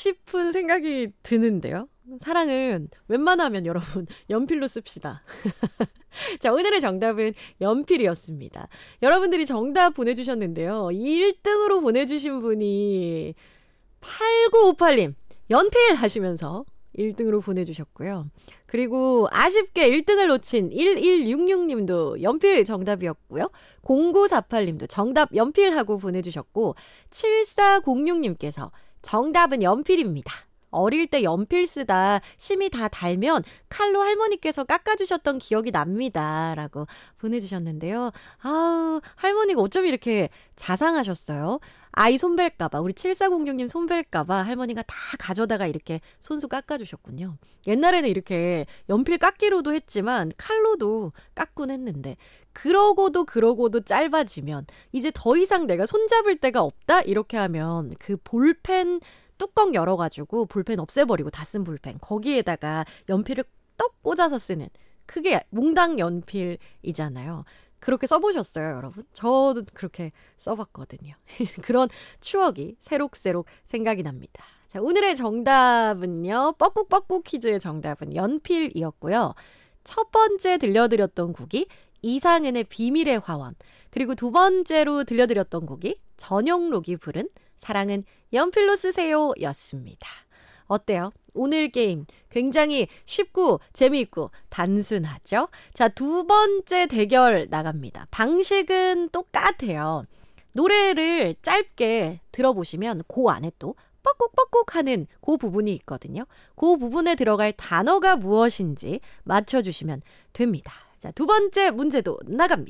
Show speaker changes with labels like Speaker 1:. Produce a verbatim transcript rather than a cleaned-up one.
Speaker 1: 싶은 생각이 드는데요. 사랑은 웬만하면 여러분 연필로 씁시다. 자, 오늘의 정답은 연필이었습니다. 여러분들이 정답 보내주셨는데요. 일 등으로 보내주신 분이 팔구오팔 님 연필 하시면서 일 등으로 보내주셨고요. 그리고 아쉽게 일 등을 놓친 일일육육 님도 연필 정답이었고요. 공구사팔 님도 정답 연필하고 보내주셨고, 칠사공육 님께서 정답은 연필입니다. 어릴 때 연필 쓰다 심이 다 달면 칼로 할머니께서 깎아주셨던 기억이 납니다. 라고 보내주셨는데요. 아우, 할머니가 어쩜 이렇게 자상하셨어요. 아이 손벨까봐, 우리 칠사공육 님 손벨까봐 할머니가 다 가져다가 이렇게 손수 깎아주셨군요. 옛날에는 이렇게 연필 깎기로도 했지만 칼로도 깎곤 했는데, 그러고도 그러고도 짧아지면 이제 더 이상 내가 손잡을 데가 없다? 이렇게 하면 그 볼펜 뚜껑 열어가지고 볼펜 없애버리고, 다 쓴 볼펜 거기에다가 연필을 떡 꽂아서 쓰는, 그게 몽당 연필이잖아요. 그렇게 써보셨어요, 여러분? 저도 그렇게 써봤거든요. 그런 추억이 새록새록 생각이 납니다. 자, 오늘의 정답은요, 뻐꾹뻐꾹 퀴즈의 정답은 연필이었고요. 첫 번째 들려드렸던 곡이 이상은의 비밀의 화원, 그리고 두 번째로 들려드렸던 곡이 전용록이 부른 사랑은 연필로 쓰세요 였습니다. 어때요? 오늘 게임 굉장히 쉽고 재미있고 단순하죠? 자, 두 번째 대결 나갑니다. 방식은 똑같아요. 노래를 짧게 들어보시면 그 안에 또 뻐꾹뻐꾹 하는 그 부분이 있거든요. 그 부분에 들어갈 단어가 무엇인지 맞춰주시면 됩니다. 자, 두 번째 문제도 나갑니다.